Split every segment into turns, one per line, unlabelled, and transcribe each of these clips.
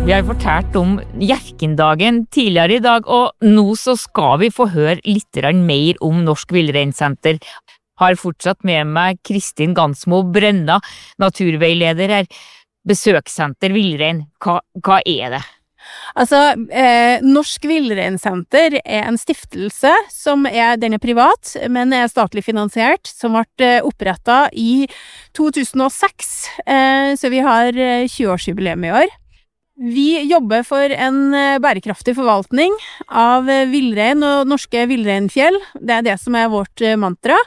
Vi har fortalt om Hjerkinn-dagen tidligere i dag, og nå så skal vi få høre litt mer om Norsk Villreinsenter. Har fortsatt med meg Kristin Gansmo Brenna, naturveileder her. Besøkssenter Villrein, hva er det?
Altså, Norsk Villreinsenter er en stiftelse den er privat, men er statlig finansiert, som ble opprettet i 2006, så vi har 20-årsjubileum i år. Vi jobber for en bærekraftig forvaltning av villrein og norske villreinfjell. Det er det som er vårt mantra.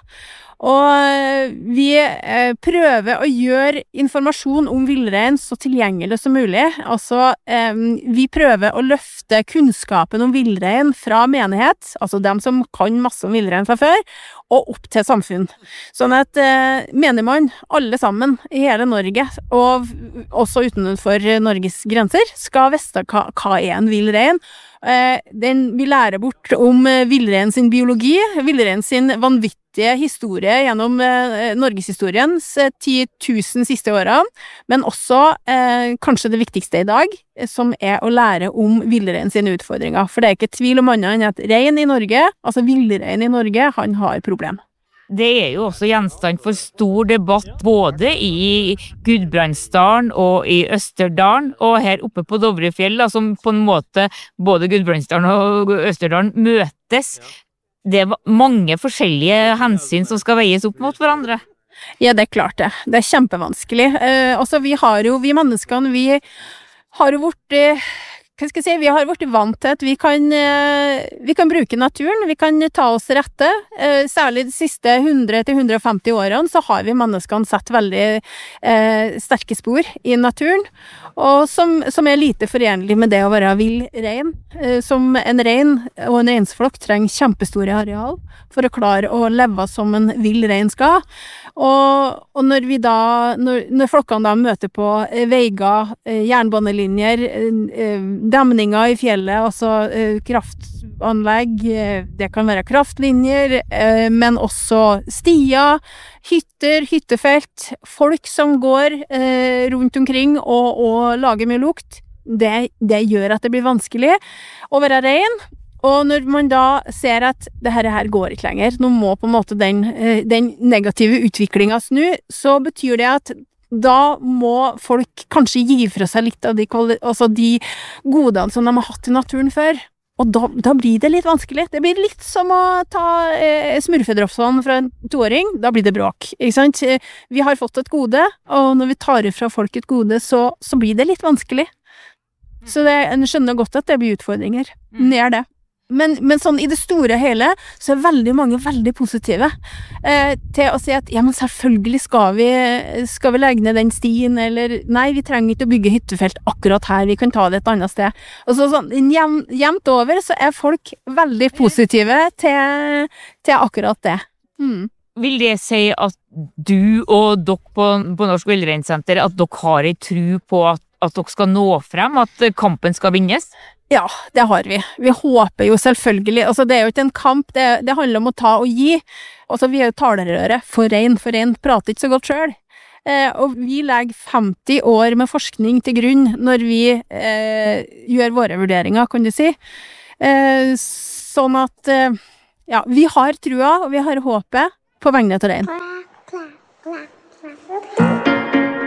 Og vi prøver å gjøre informasjon om villrein så tilgjengelig som mulig. Altså, vi prøver å løfte kunnskapen om villrein fra menighet, altså dem som kan masse om villrein fra før, og opp til samfunn. Sånn at menigmann, alle sammen i hele Norge, og også utenfor Norges grenser, skal vite hva er en villrein. Vi lærer bort om villrein sin biologi, villrein sin vanvittige historie gjennom Norgeshistoriens 10 000 siste årene, men også kanskje det viktigste i dag, som er å lære om villrein sine utfordringer. For det er ikke tvil om annet enn at rein i Norge, altså villrein i Norge, han har problem.
Det er jo også gjenstand for stor debatt både i Gudbrandsdalen og i Østerdalen, og her oppe på Dovrefjell, som på en måte både Gudbrandsdalen og Østerdalen møtes. Det er mange forskjellige hensyn som skal veies opp mot hverandre.
Ja, det er klart det. Det er kjempevanskelig. Vi menneskene, vi har jo vi har vært vant til at vi kan bruke naturen, vi kan ta oss rette. Særlig de siste 100-150 årene så har vi menneskene sett veldig sterke spor i naturen, og som er lite forenlig med det å være vill rein. Som en rein og en reinsflokk trenger kjempestore areal for å klare å leve som en vill rein skal. Og når flokkene da møter på veier, jernbanelinjer, demninger i fjellet, altså kraftanlegg, det kan være kraftlinjer, men også stier, hytter, hyttefelt, folk som går rundt omkring og lager mye lukt. Det gjør at det blir vanskelig å være rein. Og når man da ser at det her går ikke lenger, nå må på en måte den negative utviklingen snu, så betyr det at da må folk kanskje gi fra seg litt av de godene som de har hatt i naturen før. Og da blir det litt vanskelig. Det blir litt som å ta smurfedropsvann fra en 2-åring. Da blir det bråk, ikke sant? Vi har fått et gode, og når vi tar ifra folk et gode, så blir det litt vanskelig. Så jeg skjønner godt at det blir utfordringer. Det er det. Men sånn i det store og hele så er veldig mange veldig positive til å si at ja, men selvfølgelig skal vi legge ned den stien, eller nei, vi trenger ikke å bygge hyttefelt akkurat her, vi kan ta det et annet sted. Og så sånn, jevnt over så er folk veldig positive til akkurat det.
Vil det si at du og dere på Norsk Villreinsenter, at dere har en tro på at dere skal nå frem, at kampen skal vinnes?
Ja, det har vi. Vi håper jo selvfølgelig, altså det er jo ikke en kamp, det handler om å ta og gi. Altså vi er jo talerøre for rein prater ikke så godt selv. Og vi legger 50 år med forskning til grunn når vi gjør våre vurderinger, kan du si. Sånn at, ja, vi har trua, og vi har håpet på vegne til rein.